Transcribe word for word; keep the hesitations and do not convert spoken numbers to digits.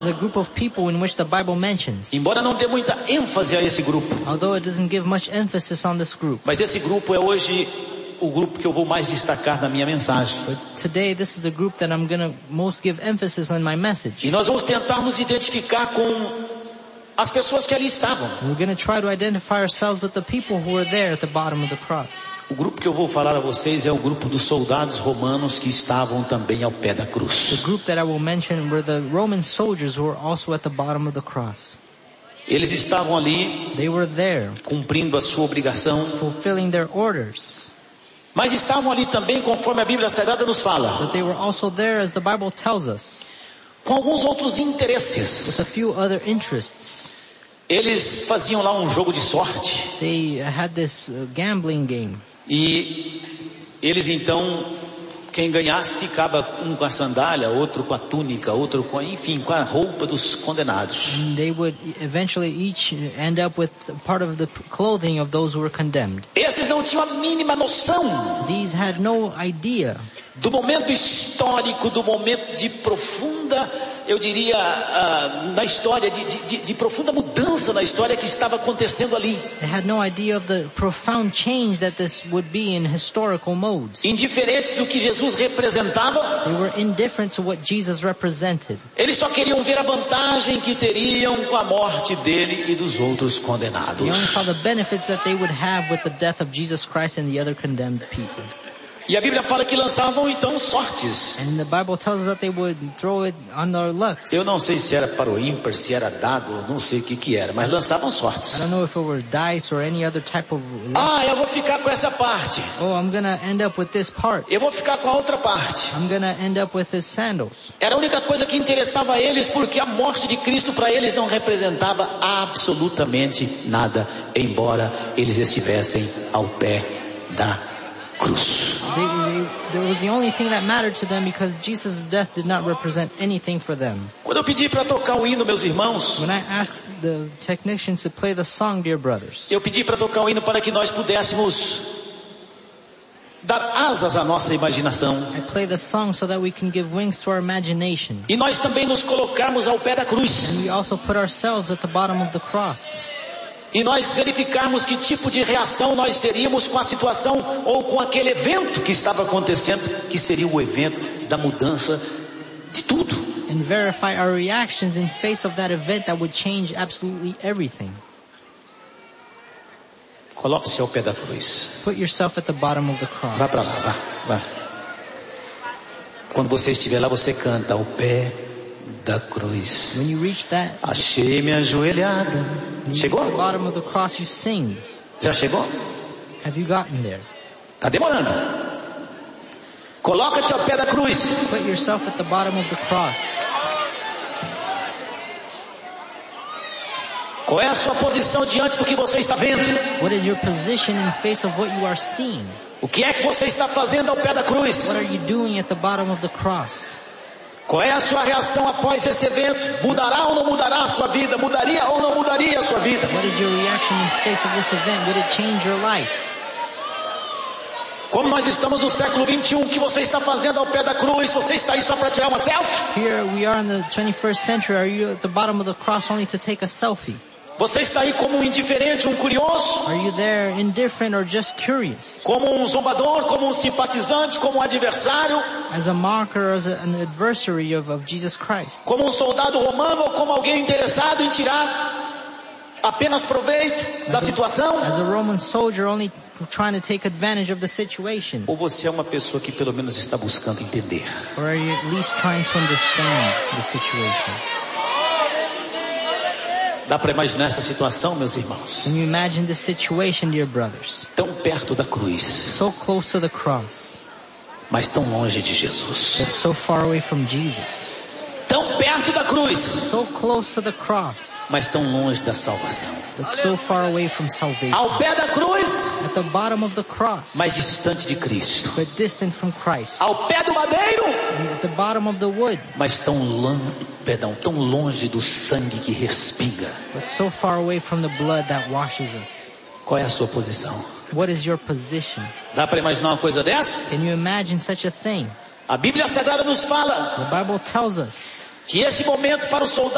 a group of people in which the Bible mentions. Embora não dê muita ênfase a esse grupo. Although it doesn't give much emphasis on this group. Mas esse grupo é hoje o grupo que eu vou mais destacar na minha mensagem. But today this is the group that I'm going to most give emphasis on my message. E nós vamos tentar nos identificar com as pessoas que ali estavam. We're going to try to identify ourselves with the people who were there at the bottom of the cross. O grupo que eu vou falar a vocês é o grupo dos soldados romanos que estavam também ao pé da cruz. The group that I will mention were the Roman soldiers who were also at the bottom of the cross. Eles estavam ali, They were there, cumprindo a sua obrigação, fulfilling their orders. mas estavam ali também, conforme a Bíblia Sagrada nos fala, But they were also there, as the Bible tells us, com alguns outros with interesses. a few other interests. Eles faziam lá um jogo de sorte They had this uh, gambling game. e eles então, quem ganhasse ficava um com a sandália, outro com a túnica, outro com, enfim, com a roupa dos condenados. And they would eventually each end up with part of the clothing of those who were condemned. Esses não tinham a mínima noção These had no idea do momento histórico, do momento de profunda, eu diria, uh, na história, de, de, de profunda mudança na história que estava acontecendo ali. They had no idea of the profound change that this would be in historical modes. Indiferentes do que Jesus representava, They were indifferent to what Jesus represented. eles só queriam ver a vantagem que teriam com a morte dele e dos outros condenados. They only saw the benefits that they would have with the death of Jesus Christ and the other condemned people. E a Bíblia fala que lançavam então sortes. And the Bible tells us that they would throw it on their lucks. Eu não sei se era para o ímpar, se era dado, não sei o que que era, mas lançavam I sortes. don't know if it were dice or any other type of luck. Ah, eu vou ficar com essa parte. Oh, I'm gonna end up with this part. Eu vou ficar com a outra parte. I'm gonna end up with his sandals. Era a única coisa que interessava a eles, porque a morte de Cristo para eles não representava absolutamente nada, embora eles estivessem ao pé da cruz. They, they, that was the only thing that mattered to them because Jesus' death did not represent anything for them. Quando eu pedi para tocar o hino, meus irmãos, When I asked the technicians to play the song, dear brothers, eu pedi para tocar o hino para que nós pudéssemos dar asas à nossa imaginação. I play the song so that we can give wings to our imagination. E nós também nos colocarmos ao pé da cruz. And we also put ourselves at the bottom of the cross. E nós verificarmos que tipo de reação nós teríamos com a situação ou com aquele evento que estava acontecendo, que seria o evento da mudança de tudo. And verify our reactions in face of that event that would change absolutely everything. Coloque-se ao pé da cruz. Put yourself at the bottom of the cross. Vá para lá, vá, vá. Quando você estiver lá, você canta ao pé da cruz. When you reach that, Achei-me ajoelhada. when you Chegou? reach the bottom of the cross, you sing. Já chegou? Have you gotten there? Tá demorando. Coloca-te ao pé da cruz. Put yourself at the bottom of the cross. Qual é a sua posição diante do que você está vendo? What is your position in face of what you are seeing? O que é que você está fazendo ao pé da cruz? What are you doing at the bottom of the cross? Qual é a sua reação após esse evento? Mudará ou não mudará a sua vida? Mudaria ou não mudaria a sua vida? What is your reaction in face of this event? Would it change your life? Como nós estamos no século vinte e um, o que você está fazendo ao pé da cruz? Você está aí só para tirar uma selfie? Here we are in the twenty-first century. Are you at the bottom of the cross only to take a selfie? Você está aí como um indiferente, um curioso? Are you there indifferent or just curious? Como um zombador, como um simpatizante, como um adversário? As a mocker or as a, an adversary of, of Jesus Christ? Como um soldado romano ou como alguém interessado em tirar apenas proveito da situação? As a Roman soldier only trying to take advantage of the situation? Ou você é uma pessoa que pelo menos está buscando entender? Or are you at least trying to understand the situation? Dá para imaginar essa situação, meus irmãos? Can you imagine this situation, dear brothers? Tão perto da cruz, So close to the cross, mas tão longe de Jesus. but so far away from Jesus. Tão perto da cruz, So close to the cross, mas tão longe da salvação. but so far away from salvation. Ao pé da cruz, At the bottom of the cross, mas distante de Cristo. but distant from Christ. Ao pé do madeiro, And at the bottom of the wood, mas tão longe, perdão, tão longe do sangue que respinga. but so far away from the blood that washes us. Qual é a sua posição? What is your position? Dá para imaginar uma coisa dessa? Can you imagine such a thing? A Bíblia Sagrada nos fala The Bible tells us que esse momento para o soldado